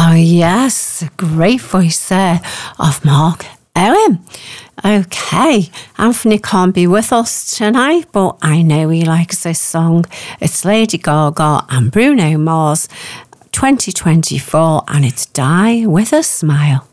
Oh, yes, great voice there of Mark Owen. Okay, Anthony can't be with us tonight, but I know he likes this song. It's Lady Gaga and Bruno Mars, 2024, and it's Die With a Smile.